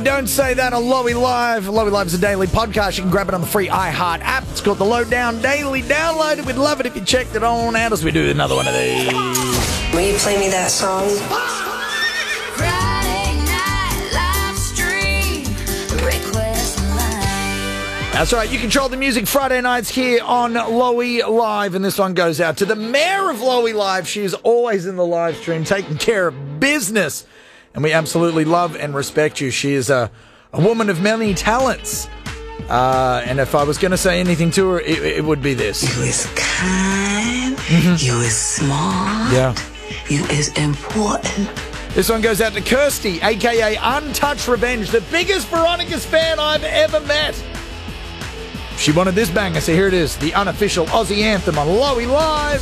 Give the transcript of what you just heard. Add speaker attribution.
Speaker 1: Don't say that on Lowy Live. Lowy Live is a daily podcast. You can grab it on the free iHeart app. It's called The Lowdown Daily. Download it. We'd love it if you checked it on out as we do another one of these.
Speaker 2: Will you play me that song?
Speaker 3: Friday night live stream request line.
Speaker 1: That's right. You control the music Friday nights here on Lowy Live. And this one goes out to the mayor of Lowy Live. She is always in the live stream taking care of business. And we absolutely love and respect you. She is a woman of many talents. And if I was going to say anything to her, it would be this.
Speaker 2: You is kind. You is smart.
Speaker 1: Yeah.
Speaker 2: You is important.
Speaker 1: This one goes out to Kirsty, a.k.a. Untouched Revenge, the biggest Veronica's fan I've ever met. She wanted this banger, so here it is, the unofficial Aussie anthem on Lowy Live.